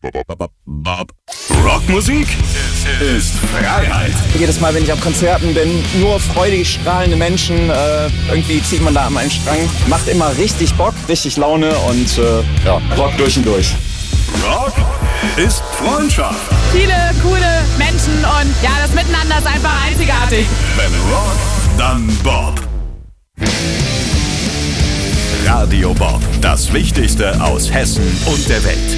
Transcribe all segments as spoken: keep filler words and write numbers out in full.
Rockmusik ist Freiheit. Jedes Mal, wenn ich auf Konzerten bin, nur freudig strahlende Menschen. Äh, irgendwie zieht man da an einen Strang. Macht immer richtig Bock, richtig Laune und äh, ja, Rock durch und durch. Rock ist Freundschaft. Viele coole Menschen und ja, das Miteinander ist einfach einzigartig. Wenn Rock, dann Bob. Radio Bob, das Wichtigste aus Hessen und der Welt.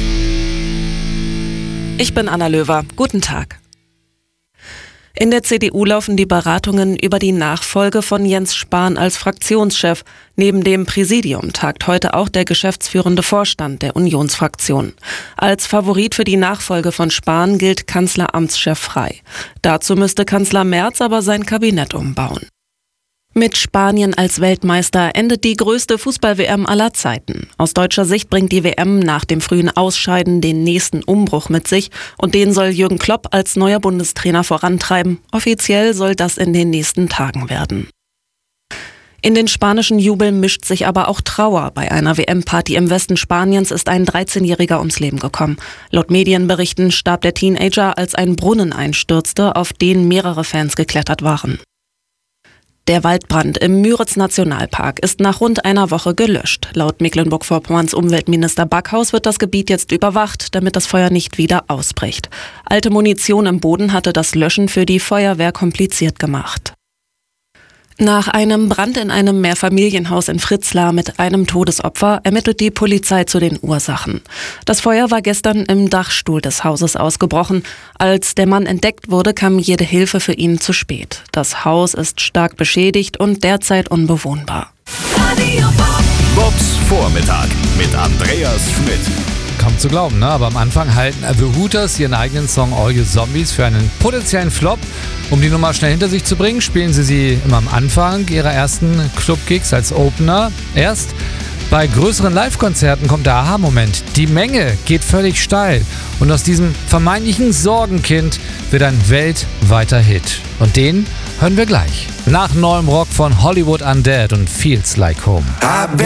Ich bin Anna Löwer. Guten Tag. In der C D U laufen die Beratungen über die Nachfolge von Jens Spahn als Fraktionschef. Neben dem Präsidium tagt heute auch der geschäftsführende Vorstand der Unionsfraktion. Als Favorit für die Nachfolge von Spahn gilt Kanzleramtschef Frey. Dazu müsste Kanzler Merz aber sein Kabinett umbauen. Mit Spanien als Weltmeister endet die größte Fußball-W M aller Zeiten. Aus deutscher Sicht bringt die W M nach dem frühen Ausscheiden den nächsten Umbruch mit sich und den soll Jürgen Klopp als neuer Bundestrainer vorantreiben. Offiziell soll das in den nächsten Tagen werden. In den spanischen Jubel mischt sich aber auch Trauer. Bei einer W M-Party im Westen Spaniens ist ein dreizehnjähriger ums Leben gekommen. Laut Medienberichten starb der Teenager, als ein Brunnen einstürzte, auf den mehrere Fans geklettert waren. Der Waldbrand im Müritz-Nationalpark ist nach rund einer Woche gelöscht. Laut Mecklenburg-Vorpommerns Umweltminister Backhaus wird das Gebiet jetzt überwacht, damit das Feuer nicht wieder ausbricht. Alte Munition im Boden hatte das Löschen für die Feuerwehr kompliziert gemacht. Nach einem Brand in einem Mehrfamilienhaus in Fritzlar mit einem Todesopfer ermittelt die Polizei zu den Ursachen. Das Feuer war gestern im Dachstuhl des Hauses ausgebrochen. Als der Mann entdeckt wurde, kam jede Hilfe für ihn zu spät. Das Haus ist stark beschädigt und derzeit unbewohnbar. Bobs Vormittag mit Andreas Schmidt. Kaum zu glauben, ne? Aber am Anfang halten The Hooters ihren eigenen Song All You Zombies für einen potenziellen Flop. Um die Nummer schnell hinter sich zu bringen, spielen sie sie immer am Anfang ihrer ersten Club-Gigs als Opener. Erst bei größeren Live-Konzerten kommt der Aha-Moment. Die Menge geht völlig steil. Und aus diesem vermeintlichen Sorgenkind wird ein weltweiter Hit. Und den hören wir gleich. Nach neuem Rock von Hollywood Undead und Feels Like Home.